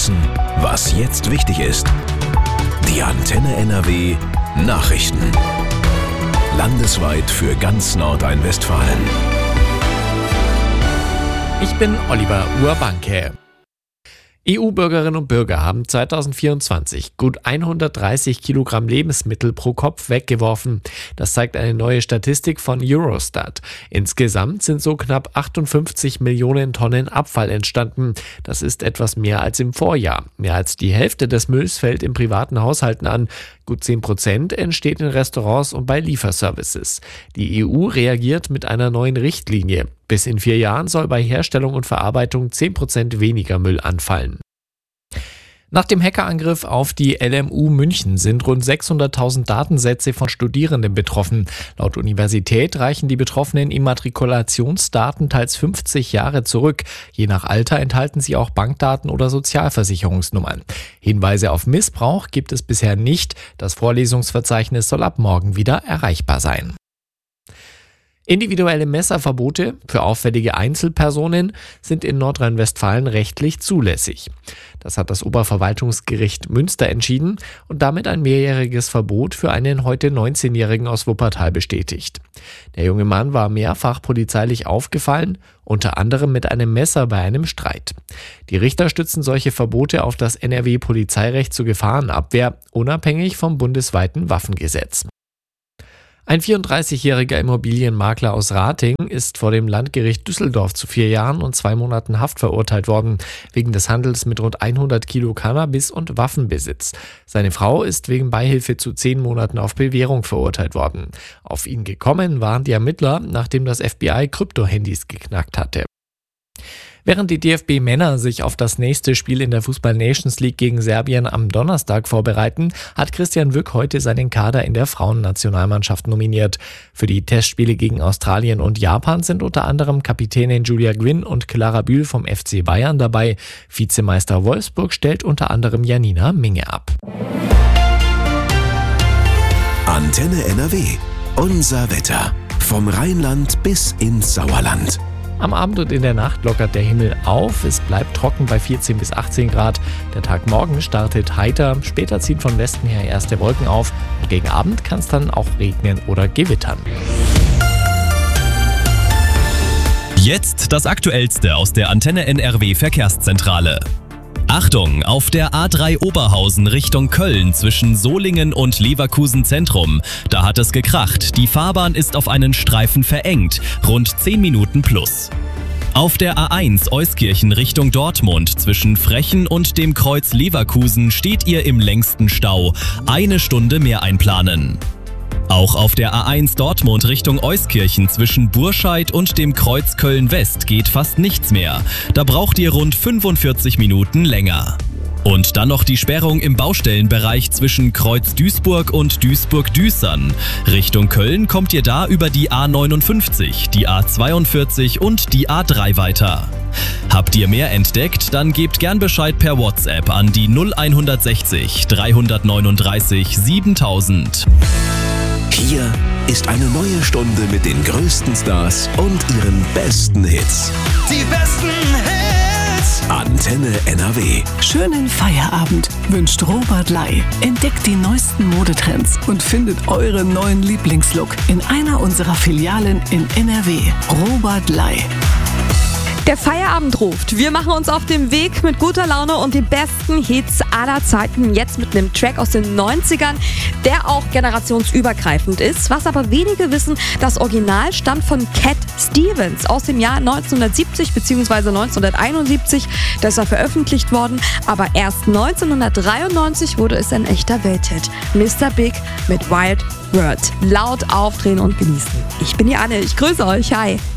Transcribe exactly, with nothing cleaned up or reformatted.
wissen, was jetzt wichtig ist. Die Antenne N R W Nachrichten. Landesweit für ganz Nordrhein-Westfalen. Ich bin Oliver Urbanke. E U-Bürgerinnen und Bürger haben zweitausendvierundzwanzig gut hundertdreißig Kilogramm Lebensmittel pro Kopf weggeworfen. Das zeigt eine neue Statistik von Eurostat. Insgesamt sind so knapp achtundfünfzig Millionen Tonnen Abfall entstanden. Das ist etwas mehr als im Vorjahr. Mehr als die Hälfte des Mülls fällt in privaten Haushalten an. Gut zehn Prozent entsteht in Restaurants und bei Lieferservices. Die E U reagiert mit einer neuen Richtlinie. Bis in vier Jahren soll bei Herstellung und Verarbeitung zehn Prozent weniger Müll anfallen. Nach dem Hackerangriff auf die L M U München sind rund sechshunderttausend Datensätze von Studierenden betroffen. Laut Universität reichen die betroffenen Immatrikulationsdaten teils fünfzig Jahre zurück. Je nach Alter enthalten sie auch Bankdaten oder Sozialversicherungsnummern. Hinweise auf Missbrauch gibt es bisher nicht. Das Vorlesungsverzeichnis soll ab morgen wieder erreichbar sein. Individuelle Messerverbote für auffällige Einzelpersonen sind in Nordrhein-Westfalen rechtlich zulässig. Das hat das Oberverwaltungsgericht Münster entschieden und damit ein mehrjähriges Verbot für einen heute neunzehnjährigen aus Wuppertal bestätigt. Der junge Mann war mehrfach polizeilich aufgefallen, unter anderem mit einem Messer bei einem Streit. Die Richter stützen solche Verbote auf das N R W-Polizeirecht zur Gefahrenabwehr, unabhängig vom bundesweiten Waffengesetz. Ein vierunddreißigjähriger Immobilienmakler aus Ratingen ist vor dem Landgericht Düsseldorf zu vier Jahren und zwei Monaten Haft verurteilt worden, wegen des Handels mit rund hundert Kilo Cannabis und Waffenbesitz. Seine Frau ist wegen Beihilfe zu zehn Monaten auf Bewährung verurteilt worden. Auf ihn gekommen waren die Ermittler, nachdem das F B I Kryptohandys geknackt hatte. Während die D F B-Männer sich auf das nächste Spiel in der Fußball-Nations League gegen Serbien am Donnerstag vorbereiten, hat Christian Wück heute seinen Kader in der Frauennationalmannschaft nominiert. Für die Testspiele gegen Australien und Japan sind unter anderem Kapitänin Julia Gwynn und Clara Bühl vom F C Bayern dabei. Vizemeister Wolfsburg stellt unter anderem Janina Minge ab. Antenne N R W. Unser Wetter. Vom Rheinland bis ins Sauerland. Am Abend und in der Nacht lockert der Himmel auf. Es bleibt trocken bei vierzehn bis achtzehn Grad. Der Tag morgen startet heiter. Später ziehen von Westen her erste Wolken auf. Und gegen Abend kann es dann auch regnen oder gewittern. Jetzt das Aktuellste aus der Antenne N R W Verkehrszentrale. Achtung, auf der A drei Oberhausen Richtung Köln zwischen Solingen und Leverkusen Zentrum. Da hat es gekracht. Die Fahrbahn ist auf einen Streifen verengt. Rund zehn Minuten plus. Auf der A eins Euskirchen Richtung Dortmund zwischen Frechen und dem Kreuz Leverkusen steht ihr im längsten Stau. Eine Stunde mehr einplanen. Auch auf der A eins Dortmund Richtung Euskirchen zwischen Burscheid und dem Kreuz Köln-West geht fast nichts mehr. Da braucht ihr rund fünfundvierzig Minuten länger. Und dann noch die Sperrung im Baustellenbereich zwischen Kreuz Duisburg und Duisburg-Düsern. Richtung Köln kommt ihr da über die A neunundfünfzig, die A zweiundvierzig und die A drei weiter. Habt ihr mehr entdeckt, dann gebt gern Bescheid per WhatsApp an die null hundertsechzig dreihundertneununddreißig siebentausend. Hier ist eine neue Stunde mit den größten Stars und ihren besten Hits. Die besten Hits. Antenne N R W. Schönen Feierabend wünscht Robert Ley. Entdeckt die neuesten Modetrends und findet euren neuen Lieblingslook in einer unserer Filialen in N R W. Robert Ley. Der Feierabend ruft. Wir machen uns auf den Weg mit guter Laune und den besten Hits aller Zeiten. Jetzt mit einem Track aus den neunzigern, der auch generationsübergreifend ist. Was aber wenige wissen, das Original stammt von Cat Stevens aus dem Jahr neunzehnhundertsiebzig bzw. neunzehnhunderteinundsiebzig. Das ist er veröffentlicht worden, aber erst neunzehnhundertdreiundneunzig wurde es ein echter Welthit. Mister Big mit Wild World. Laut aufdrehen und genießen. Ich bin die Anne, ich grüße euch. Hi.